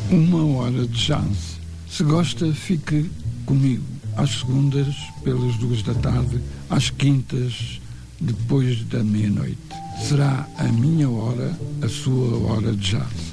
Uma hora de jazz. Se gosta, fique comigo. Às segundas, pelas 2 da tarde, às quintas, depois da meia-noite. Será a minha hora, a sua hora de jazz.